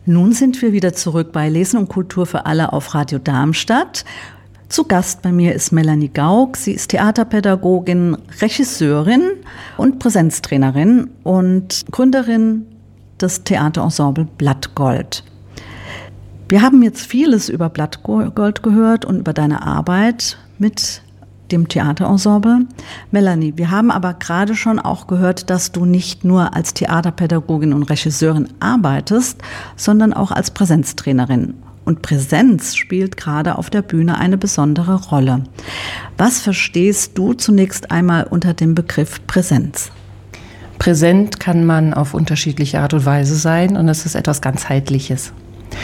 Nun sind wir wieder zurück bei Lesen und Kultur für alle auf Radio Darmstadt. Zu Gast bei mir ist Melanie Gauck. Sie ist Theaterpädagogin, Regisseurin und Präsenztrainerin und Gründerin des Theaterensemble Blattgold. Wir haben jetzt vieles über Blattgold gehört und über deine Arbeit mit dem Theaterensemble. Melanie, wir haben aber gerade schon auch gehört, dass du nicht nur als Theaterpädagogin und Regisseurin arbeitest, sondern auch als Präsenztrainerin. Und Präsenz spielt gerade auf der Bühne eine besondere Rolle. Was verstehst du zunächst einmal unter dem Begriff Präsenz? Präsent kann man auf unterschiedliche Art und Weise sein und es ist etwas Ganzheitliches.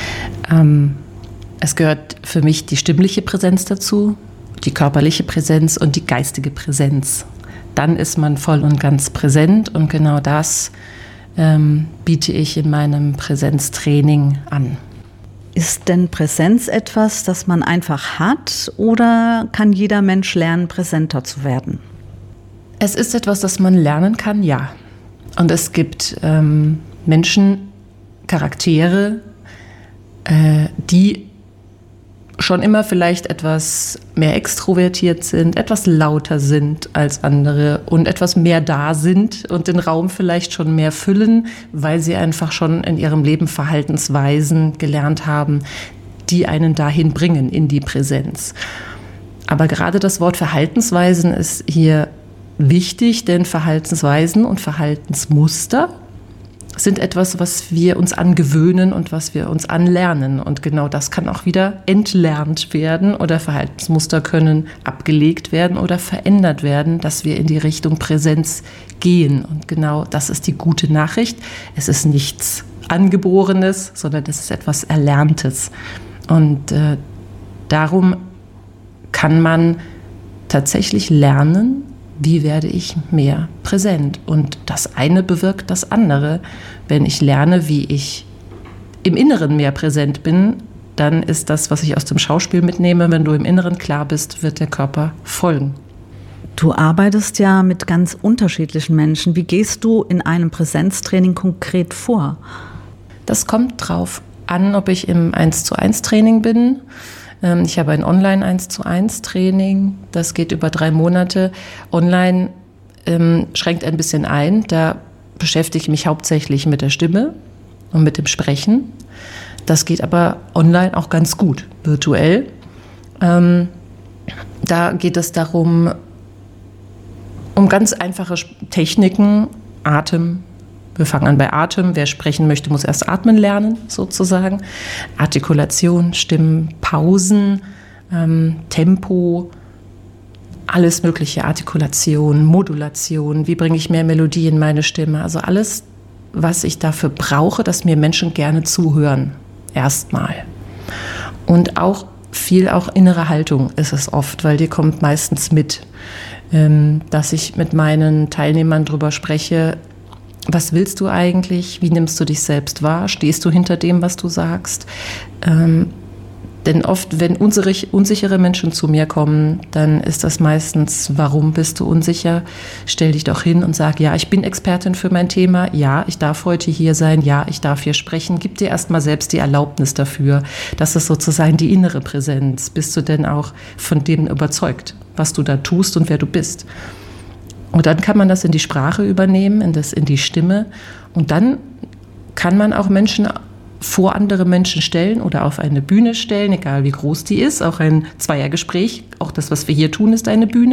Es gehört für mich die stimmliche Präsenz dazu, die körperliche Präsenz und die geistige Präsenz. Dann ist man voll und ganz präsent und genau das biete ich in meinem Präsenztraining an. Ist denn Präsenz etwas, das man einfach hat, oder kann jeder Mensch lernen, präsenter zu werden? Es ist etwas, das man lernen kann, ja. Und es gibt Menschen, Charaktere, die schon immer vielleicht etwas mehr extrovertiert sind, etwas lauter sind als andere und etwas mehr da sind und den Raum vielleicht schon mehr füllen, weil sie einfach schon in ihrem Leben Verhaltensweisen gelernt haben, die einen dahin bringen, in die Präsenz. Aber gerade das Wort Verhaltensweisen ist hier wichtig, denn Verhaltensweisen und Verhaltensmuster sind etwas, was wir uns angewöhnen und was wir uns anlernen. Und genau das kann auch wieder entlernt werden oder Verhaltensmuster können abgelegt werden oder verändert werden, dass wir in die Richtung Präsenz gehen. Und genau das ist die gute Nachricht. Es ist nichts Angeborenes, sondern es ist etwas Erlerntes. Und darum kann man tatsächlich lernen, wie werde ich mehr präsent? Und das eine bewirkt das andere. Wenn ich lerne, wie ich im Inneren mehr präsent bin, dann ist das, was ich aus dem Schauspiel mitnehme, wenn du im Inneren klar bist, wird der Körper folgen. Du arbeitest ja mit ganz unterschiedlichen Menschen. Wie gehst du in einem Präsenztraining konkret vor? Das kommt drauf an, ob ich im 1:1 Training bin. Ich habe ein Online 1:1 Training, das geht über 3 Monate. Online schränkt ein bisschen ein, da beschäftige ich mich hauptsächlich mit der Stimme und mit dem Sprechen. Das geht aber online auch ganz gut, virtuell. Da geht es darum, um ganz einfache Techniken, Atem. Wir fangen an bei Atem. Wer sprechen möchte, muss erst atmen lernen, sozusagen. Artikulation, Stimmen, Pausen, Tempo, alles mögliche, Artikulation, Modulation. Wie bringe ich mehr Melodie in meine Stimme? Also alles, was ich dafür brauche, dass mir Menschen gerne zuhören, erstmal. Und auch viel auch innere Haltung ist es oft, weil die kommt meistens mit, dass ich mit meinen Teilnehmern drüber spreche. Was willst du eigentlich? Wie nimmst du dich selbst wahr? Stehst du hinter dem, was du sagst? Denn oft, wenn unsichere Menschen zu mir kommen, dann ist das meistens, warum bist du unsicher? Stell dich doch hin und sag, ja, ich bin Expertin für mein Thema. Ja, ich darf heute hier sein. Ja, ich darf hier sprechen. Gib dir erstmal selbst die Erlaubnis dafür. Das ist sozusagen die innere Präsenz. Bist du denn auch von dem überzeugt, was du da tust und wer du bist? Und dann kann man das in die Sprache übernehmen, in die Stimme. Und dann kann man auch Menschen vor andere Menschen stellen oder auf eine Bühne stellen, egal wie groß die ist. Auch ein Zweiergespräch, auch das, was wir hier tun, ist eine Bühne.